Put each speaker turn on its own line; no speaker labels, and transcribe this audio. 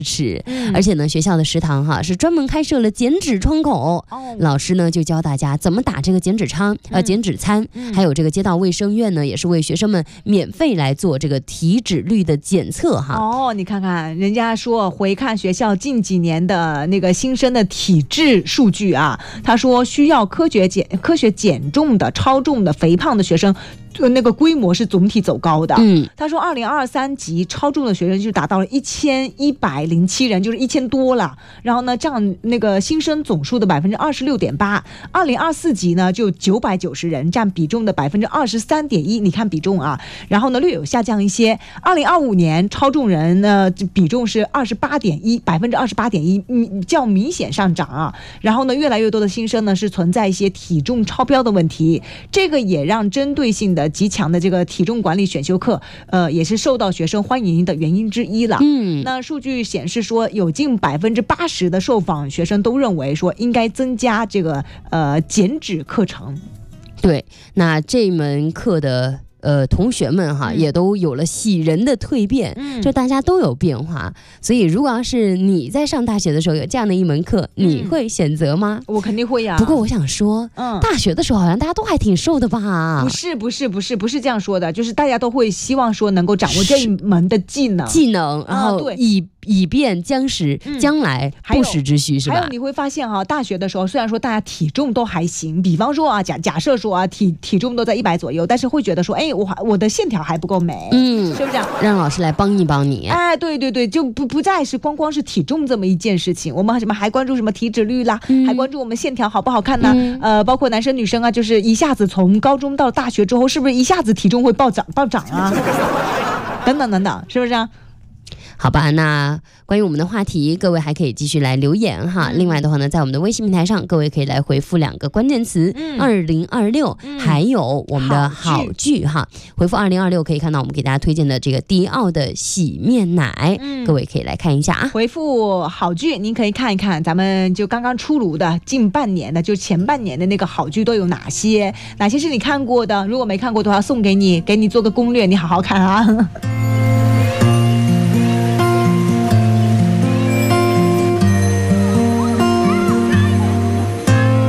吃。而且呢，学校的食堂是专门开设了减脂窗口，老师呢就教大家怎么打这个减脂餐，还有这个街道卫生院呢也是为学生们免费来做这个体脂率的检测
你看看人家说回看学校近几年的那个新生的体质数据啊，他说需要科学减重的、超重的、肥胖的学生那个规模是总体走高的。他说2023级超重的学生就达到了1107人，就是1000多了。然后呢，占那个新生总数的26.8%。2024级呢就990人，占比重的23.1%。你看比重啊，然后呢略有下降一些。2025年超重人呢比重是28.1%，较明显上涨啊。然后呢，越来越多的新生呢是存在一些体重超标的问题，这个也让针对性的极强的这个体重管理选修课也是受到学生欢迎的原因之一了。那数据显示说，有近80%的受访学生都认为说应该增加这个减脂课程。
对，那这门课的同学们也都有了喜人的蜕变，就大家都有变化。所以如果要是你在上大学的时候有这样的一门课，你会选择吗？
我肯定会呀。
不过我想说，大学的时候好像大家都还挺瘦的吧？
不是这样说的，就是大家都会希望说能够掌握这一门的技能，
然后以便将来不时之需，是吧？
还有你会发现大学的时候虽然说大家体重都还行，比方说假设说体重都在100左右，但是会觉得说我的线条还不够美，是不是这样？
让老师来帮一帮你。
对，就不再是光是体重这么一件事情，我们还关注什么体脂率啦，还关注我们线条好不好看呢？包括男生女生啊，就是一下子从高中到大学之后，是不是一下子体重会暴涨啊？等等，是不是啊？
好吧，那关于我们的话题，各位还可以继续来留言另外的话呢，在我们的微信平台上，各位可以来回复2个关键词2026，还有我们的好剧回复2026可以看到我们给大家推荐的这个迪奥的洗面奶，各位可以来看一下
回复好剧，您可以看一看咱们就刚刚出炉的近半年的，就前半年的那个好剧都有哪些是你看过的，如果没看过的话送给你做个攻略，你好好看啊。